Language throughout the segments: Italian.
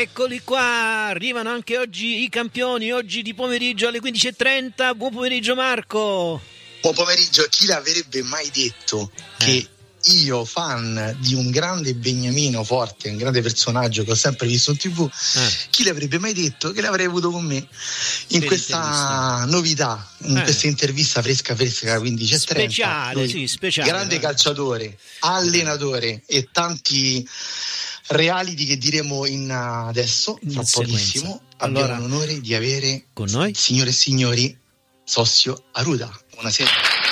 Eccoli qua, arrivano anche oggi i campioni, oggi di pomeriggio alle 15:30. Buon pomeriggio Marco. Buon pomeriggio. Chi l'avrebbe mai detto che io, fan di un grande Beniamino Forte, un grande personaggio che ho sempre visto in TV, chi l'avrebbe mai detto che l'avrei avuto con me in questa novità, in questa intervista fresca 15:30. Speciale, sì, speciale. Grande calciatore, allenatore e tanti reality che diremo adesso, fra pochissimo. Abbiamo l'onore di avere con noi, signore e signori, Sossio Aruda. Buonasera.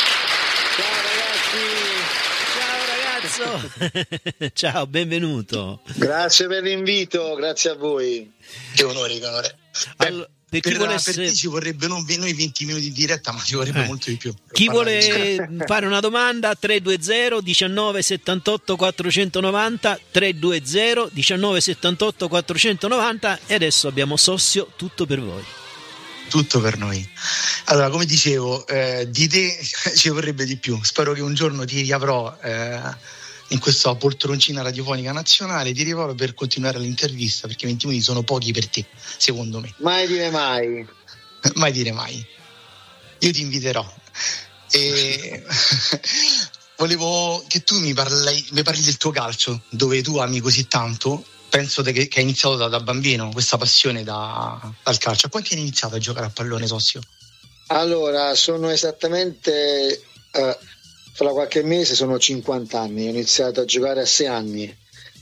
Ciao, benvenuto. Grazie per l'invito, grazie a voi. Che onore, che onore. Allora, per te ci vorrebbe non noi 20 minuti di diretta, ma ci vorrebbe molto di più. Chi vuole fare una domanda? 320 19 78 490 320 19 78 490. E adesso abbiamo Sossio, tutto per voi. Tutto per noi. Allora, come dicevo, di te ci vorrebbe di più. Spero che un giorno ti riavrò in questa poltroncina radiofonica nazionale, ti riavrò per continuare l'intervista, perché 20 minuti sono pochi per te, secondo me. Mai dire mai. Mai dire mai. Io ti inviterò. E volevo che tu mi parli del tuo calcio, dove tu ami così tanto. Penso che hai iniziato da bambino questa passione dal calcio. A quanti hai iniziato a giocare a pallone, Sossio? Allora, sono esattamente fra qualche mese sono 50 anni. Ho iniziato a giocare a 6 anni.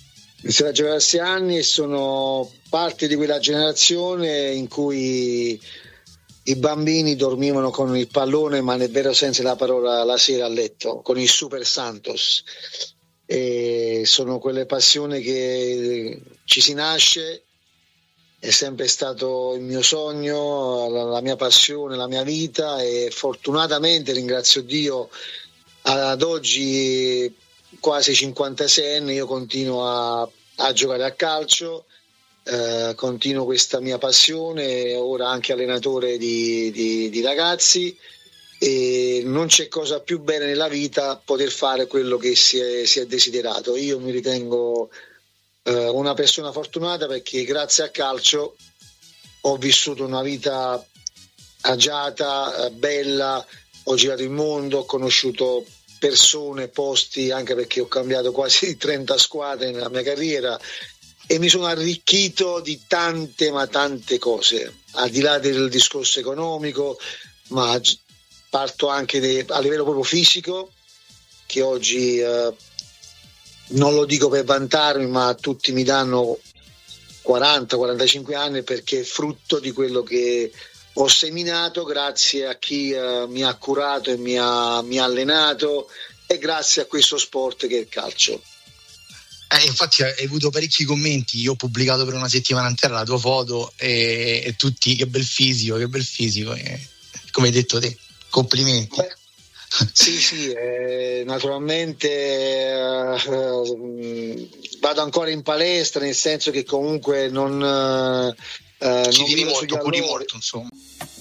E sono parte di quella generazione in cui i bambini dormivano con il pallone, ma nel vero senso della parola, la sera a letto, con il Super Santos. E sono quelle passioni che ci si nasce, è sempre stato il mio sogno, la mia passione, la mia vita, e fortunatamente, ringrazio Dio, ad oggi quasi 56 anni io continuo a giocare a calcio, continuo questa mia passione, ora anche allenatore di ragazzi. E non c'è cosa più bella nella vita poter fare quello che si è desiderato. Io mi ritengo una persona fortunata, perché grazie al calcio ho vissuto una vita agiata, bella, ho girato il mondo, ho conosciuto persone, posti, anche perché ho cambiato quasi 30 squadre nella mia carriera, e mi sono arricchito di tante cose, al di là del discorso economico, ma parto anche a livello proprio fisico, che oggi non lo dico per vantarmi, ma tutti mi danno 40-45 anni, perché è frutto di quello che ho seminato grazie a chi mi ha curato e mi ha allenato, e grazie a questo sport che è il calcio. Infatti hai avuto parecchi commenti. Io ho pubblicato per una settimana intera la tua foto e tutti, che bel fisico, come hai detto te. Complimenti. Sì, naturalmente vado ancora in palestra, nel senso che comunque non ci tieni molto, curi molto, insomma.